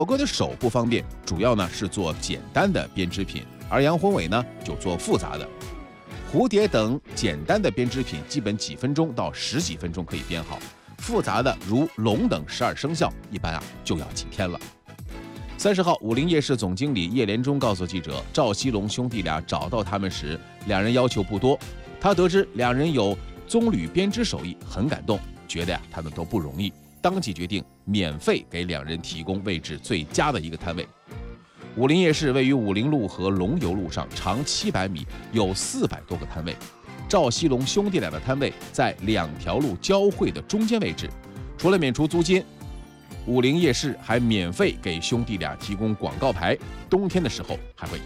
狗狗的手不方便，主要呢是做简单的编织品，而杨宏伟呢就做复杂的。蝴蝶等简单的编织品基本几分钟到10几分钟可以编好，复杂的如龙等12生肖一般就要几天了。30号，武陵夜市总经理叶连忠告诉记者，赵西龙兄弟俩找到他们时，两人要求不多。他得知两人有棕榈编织手艺，很感动，觉得他们都不容易，当即决定免费给两人提供位置最佳的一个摊位。武陵夜市位于武陵路和龙游路上，长700米，有400多个摊位。赵西龙兄弟俩的摊位在2条路交汇的中间位置，除了免除租金，武陵夜市还免费给兄弟俩提供广告牌，冬天的时候还会